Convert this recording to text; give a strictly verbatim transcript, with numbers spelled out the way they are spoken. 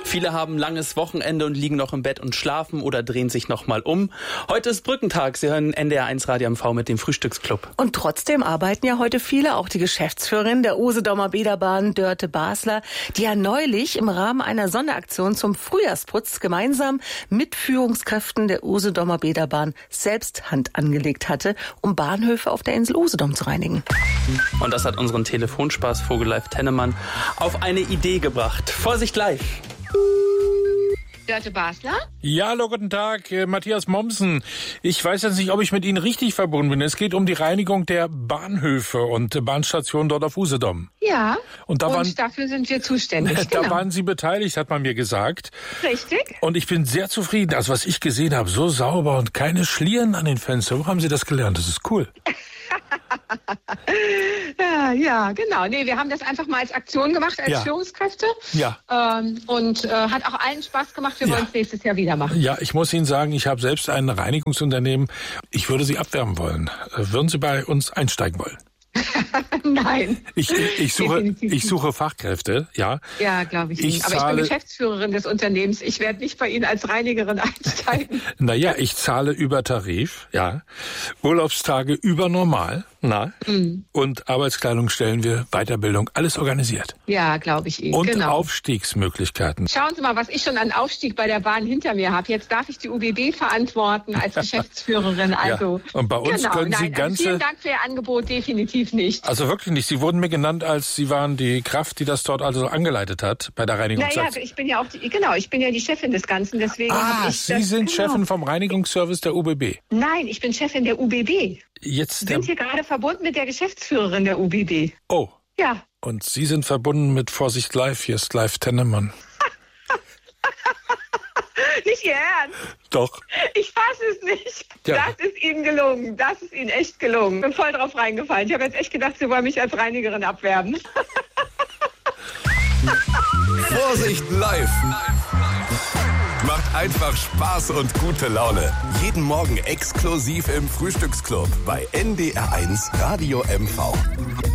Viele haben langes Wochenende und liegen noch im Bett und schlafen oder drehen sich noch mal um. Heute ist Brückentag. Sie hören N D R eins Radio M V mit dem Frühstücksclub. Und trotzdem arbeiten ja heute viele, auch die Geschäftsführerin der Usedomer Bäderbahn, Dörte Basler, die ja neulich im Rahmen einer Sonderaktion zum Frühjahrsputz gemeinsam mit Führungskräften der Usedomer Bäderbahn selbst Hand angelegt hatte, um Bahnhöfe auf der Insel Usedom zu reinigen. Und das hat unseren Telefonspaß Vogelleif Tennemann auf eine Idee gebracht. Vorsicht live! Dörte Basler? Ja, hallo, guten Tag, äh, Matthias Mommsen. Ich weiß jetzt nicht, ob ich mit Ihnen richtig verbunden bin. Es geht um die Reinigung der Bahnhöfe und äh, Bahnstationen dort auf Usedom. Ja, und, da und waren, dafür sind wir zuständig. Da genau. waren Sie beteiligt, hat man mir gesagt. Richtig. Und ich bin sehr zufrieden. Also was ich gesehen habe, so sauber und keine Schlieren an den Fenstern. Wo haben Sie das gelernt? Das ist cool. ja, ja, genau. Nee, wir haben das einfach mal als Aktion gemacht, als ja. Führungskräfte. Ja. Ähm, und äh, hat auch allen Spaß gemacht. Wir ja. wollen es nächstes Jahr wieder machen. Ja, ich muss Ihnen sagen, ich habe selbst ein Reinigungsunternehmen. Ich würde Sie abwerben wollen. Würden Sie bei uns einsteigen wollen? Nein. Ich, ich, suche, ich suche Fachkräfte, ja. Ja, glaube ich. ich Aber zahle, ich bin Geschäftsführerin des Unternehmens. Ich werde nicht bei Ihnen als Reinigerin einsteigen. Naja, ich zahle über Tarif, ja. Urlaubstage über normal, na. Mhm. Und Arbeitskleidung stellen wir, Weiterbildung, alles organisiert. Ja, glaube ich Ihnen. Und genau. Aufstiegsmöglichkeiten. Schauen Sie mal, was ich schon an Aufstieg bei der Bahn hinter mir habe. Jetzt darf ich die U B B verantworten als Geschäftsführerin. Also, ja. Und bei uns genau. können Sie Nein, ganze... Vielen Dank für Ihr Angebot, definitiv nicht. Also wirklich nicht. Sie wurden mir genannt, als Sie waren die Kraft, die das dort also angeleitet hat bei der Reinigungsaktion. Naja, ich bin ja auch die, genau, ich bin ja die Chefin des Ganzen, deswegen Ah, habe ich Sie das, sind genau. Chefin vom Reinigungsservice der U B B. Nein, ich bin Chefin der U B B. Jetzt Sie der... sind hier gerade verbunden mit der Geschäftsführerin der U B B. Oh. Ja. Und Sie sind verbunden mit Vorsicht live. Hier ist live Tennemann. Nicht Ihr Ernst? Doch. Ich fasse es nicht. Ja. Das ist Ihnen gelungen. Das ist Ihnen echt gelungen. Ich bin voll drauf reingefallen. Ich habe jetzt echt gedacht, Sie wollen mich als Reinigerin abwerben. Vorsicht live. Macht einfach Spaß und gute Laune. Jeden Morgen exklusiv im Frühstücksclub bei N D R eins Radio M V.